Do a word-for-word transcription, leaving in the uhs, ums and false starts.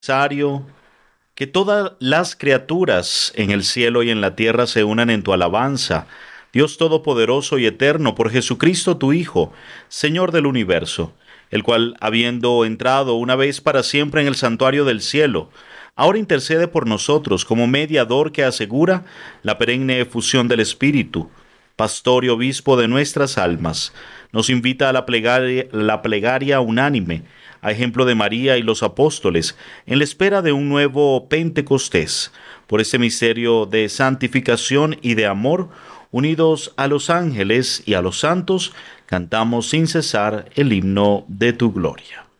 Necesario que todas las criaturas en el cielo y en la tierra se unan en tu alabanza, Dios Todopoderoso y Eterno, por Jesucristo tu Hijo, Señor del universo, el cual, habiendo entrado una vez para siempre en el santuario del cielo, ahora intercede por nosotros como mediador que asegura la perenne efusión del Espíritu, pastor y obispo de nuestras almas, nos invita a la plegaria, la plegaria unánime, a ejemplo de María y los apóstoles, en la espera de un nuevo Pentecostés. Por este misterio de santificación y de amor, unidos a los ángeles y a los santos, cantamos sin cesar el himno de tu gloria.